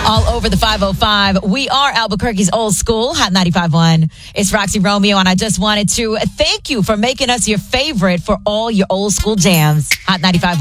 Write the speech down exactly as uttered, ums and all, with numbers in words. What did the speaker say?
All over the five oh five. We are Albuquerque's old school, Hot ninety-five point one. It's Roxy Romeo, and I just wanted to thank you for making us your favorite for all your old school jams. Hot ninety-five point one.